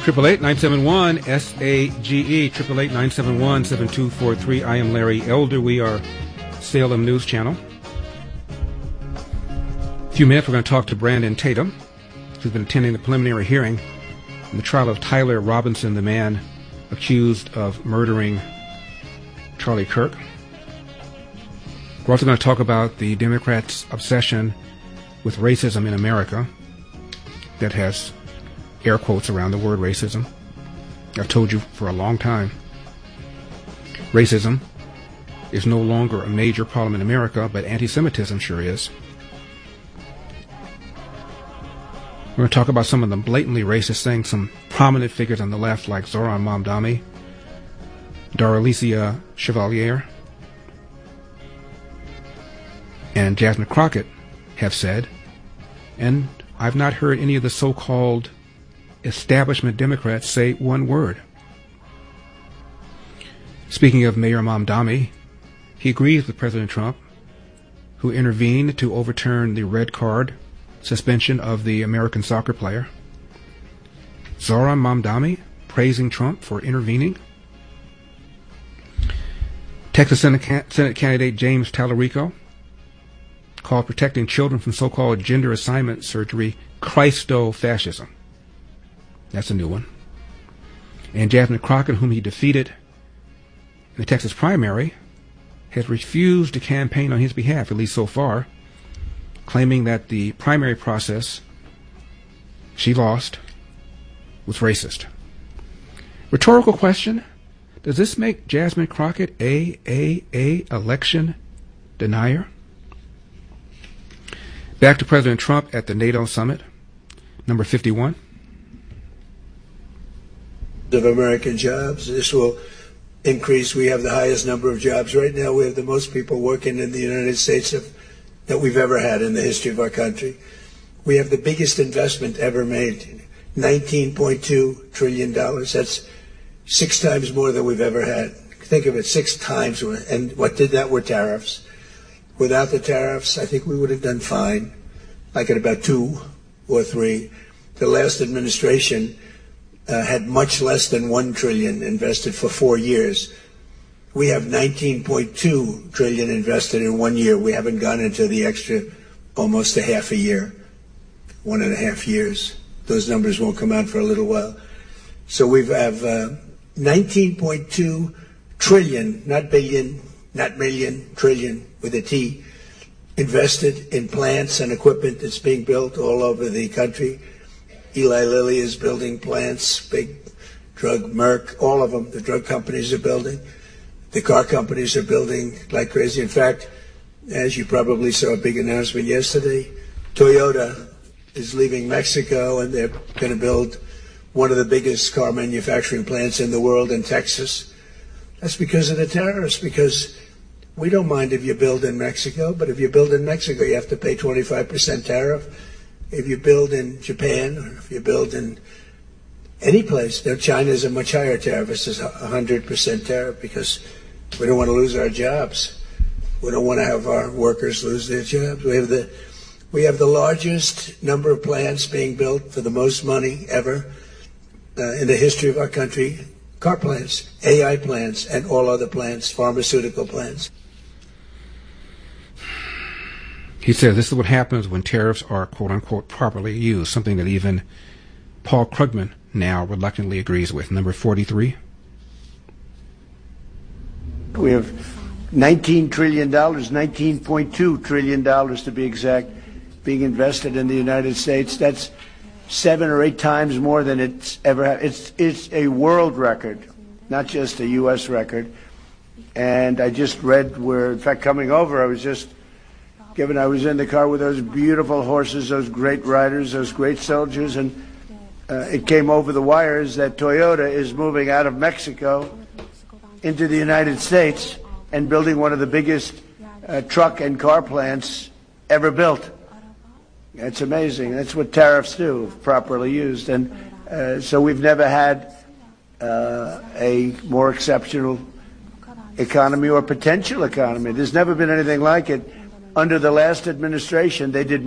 888-971-SAGE, 888-971-7243. I am Larry Elder. We are Salem News Channel. In a few minutes, we're going to talk to Brandon Tatum, who's been attending the preliminary hearing in the trial of Tyler Robinson, the man accused of murdering Charlie Kirk. We're also going to talk about the Democrats' obsession with racism in America that has air quotes around the word racism. I've told you for a long time, racism is no longer a major problem in America, but anti-Semitism sure is. We're going to talk about some of the blatantly racist things some prominent figures on the left like Zohran Mamdani, Daralicia Chevalier, and Jasmine Crockett have said, and I've not heard any of the so-called establishment Democrats say one word. Speaking of Mayor Mamdani, he agrees with President Trump, who intervened to overturn the red card suspension of the American soccer player. Zohran Mamdani praising Trump for intervening. Texas Senate candidate James Tallarico called protecting children from so-called gender assignment surgery Christo-fascism. That's a new one. And Jasmine Crockett, whom he defeated in the Texas primary, has refused to campaign on his behalf, at least so far, claiming that the primary process she lost was racist. Rhetorical question: does this make Jasmine Crockett a election denier? Back to President Trump at the NATO summit, number 51. Of American jobs. This will increase. We have the highest number of jobs right now. We have the most people working in the United States that we've ever had in the history of our country. We have the biggest investment ever made, $19.2 trillion. That's 6 times more than we've ever had. Think of it, 6 times. And what did that were tariffs. Without the tariffs, I think we would have done fine, like at about 2 or 3. The last administration had much less than $1 trillion invested for 4 years. We have $19.2 trillion invested in 1 year. We haven't gone into the extra almost a half a year, 1.5 years. Those numbers won't come out for a little while. So we have 19.2 trillion, not billion, not million, trillion with a T, invested in plants and equipment that's being built all over the country. Eli Lilly is building plants, big drug, Merck, all of them, the drug companies are building. The car companies are building like crazy. In fact, as you probably saw a big announcement yesterday, Toyota is leaving Mexico and they're going to build one of the biggest car manufacturing plants in the world in Texas. That's because of the tariffs, because we don't mind if you build in Mexico, but if you build in Mexico, you have to pay 25% tariff. If you build in Japan, or if you build in any place, China is a much higher tariff. This is 100% tariff because we don't want to lose our jobs. We don't want to have our workers lose their jobs. We have the largest number of plants being built for the most money ever in the history of our country. Car plants, AI plants, and all other plants, pharmaceutical plants. He says this is what happens when tariffs are, quote-unquote, properly used, something that even Paul Krugman now reluctantly agrees with. Number 43. We have $19 trillion, $19.2 trillion to be exact, being invested in the United States. That's 7 or 8 times more than it's ever had. It's a world record, not just a U.S. record. And I just read where, in fact, coming over, I was in the car with those beautiful horses, those great riders, those great soldiers, and it came over the wires that Toyota is moving out of Mexico into the United States and building one of the biggest truck and car plants ever built. It's amazing. That's what tariffs do, if properly used. And so we've never had a more exceptional economy or potential economy. There's never been anything like it. Under the last administration, they did